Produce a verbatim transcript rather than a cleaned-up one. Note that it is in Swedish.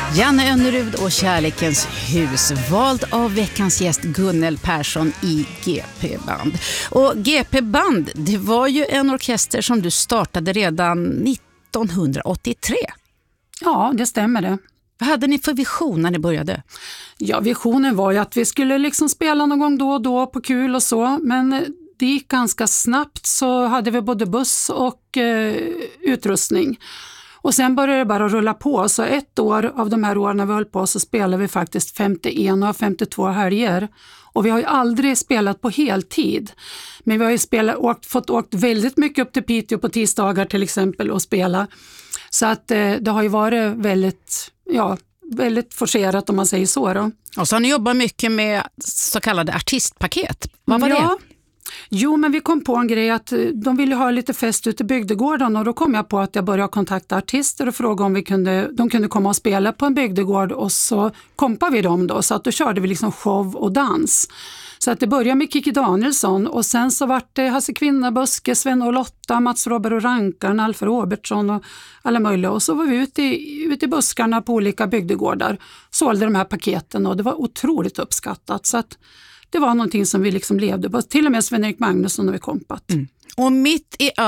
Janne Önnerud och Kärlekens hus, vald av veckans gäst Gunnel Persson i G P-band. Och G P-band, det var ju en orkester som du startade redan nittonhundraåttiotre. Ja, det stämmer det. Vad hade ni för vision när ni började? Ja, visionen var ju att vi skulle liksom spela någon gång då och då på kul och så, men det gick ganska snabbt, så hade vi både buss och eh, utrustning. Och sen började det bara rulla på, så ett år av de här åren när vi höll på så spelade vi faktiskt femtioen och femtiotvå helger. Och vi har ju aldrig spelat på heltid, men vi har ju spelat, åkt, fått åkt väldigt mycket upp till Piteå på tisdagar till exempel och spela. Så att eh, det har ju varit väldigt, ja, väldigt forcerat om man säger så då. Och så har ni jobbat mycket med så kallade artistpaket. Vad var ja. det? Jo, men vi kom på en grej att de ville ha lite fest ute i bygdegården, och då kom jag på att jag började kontakta artister och fråga om vi kunde, de kunde komma och spela på en bygdegård, och så kompade vi dem då, så att då körde vi liksom show och dans. Så att det började med Kiki Danielsson, och sen så vart det Hasse Kvinnabuske, Sven och Lotta, Mats Robert och Rankarn, Alfred Robertsson och alla möjliga. Och så var vi ute i, ute i buskarna på olika bygdegårdar, sålde de här paketen, och det var otroligt uppskattat. Så att det var någonting som vi liksom levde på. Till och med Sven-Erik Magnusson har vi kompat. Mm. Och mitt i